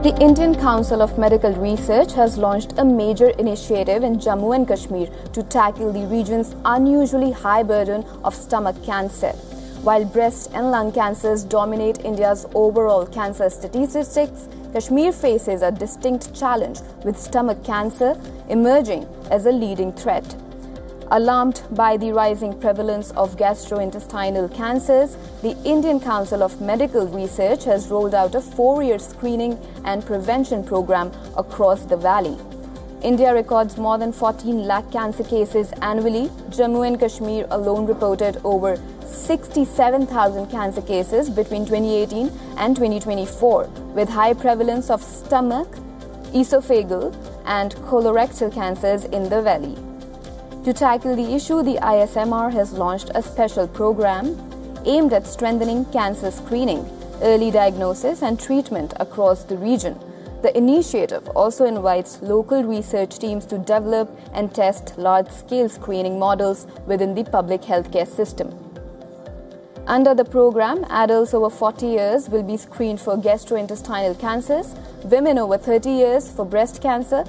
The Indian Council of Medical Research has launched a major initiative in Jammu and Kashmir to tackle the region's unusually high burden of stomach cancer. While breast and lung cancers dominate India's overall cancer statistics, Kashmir faces a distinct challenge, with stomach cancer emerging as a leading threat. Alarmed by the rising prevalence of gastrointestinal cancers, the Indian Council of Medical Research has rolled out a 4-year screening and prevention program across the valley. India records more than 14 lakh cancer cases annually. Jammu and Kashmir alone reported over 67,000 cancer cases between 2018 and 2024, with high prevalence of stomach, esophageal, and colorectal cancers in the valley. To tackle the issue, the ISMR has launched a special program aimed at strengthening cancer screening, early diagnosis, and treatment across the region. The initiative also invites local research teams to develop and test large-scale screening models within the public healthcare system. Under the program, adults over 40 years will be screened for gastrointestinal cancers, women over 30 years for breast cancer,